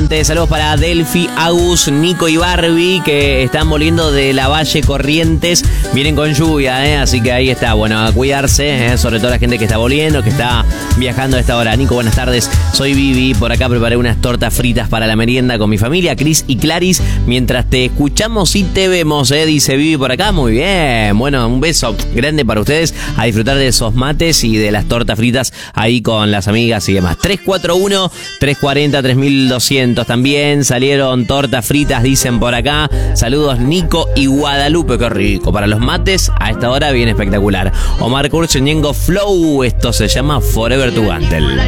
Aguante. Saludos para Delphi, Agus, Nico y Barbie, que están volviendo de la Valle Corrientes. Vienen con lluvia, así que ahí está. Bueno, a cuidarse, sobre todo la gente que está volviendo, que está viajando a esta hora. Nico, buenas tardes. Soy Vivi. Por acá preparé unas tortas fritas para la merienda con mi familia, Cris y Claris. Mientras te escuchamos y te vemos, dice Vivi por acá. Muy bien. Bueno, un beso grande para ustedes. A disfrutar de esos mates y de las tortas fritas ahí con las amigas y demás. 341-340-3200. También salieron tortas fritas, dicen por acá. Saludos Nico y Guadalupe. Qué rico. Para los mates, a esta hora bien espectacular. Omar Kurch, Ñengo Flow. Esto se llama Forever to Gantel.